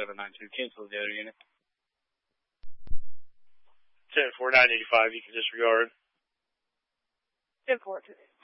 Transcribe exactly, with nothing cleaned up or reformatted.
seven nine two. Cancel the other unit. ten four nine eighty-five, you can disregard. ten four,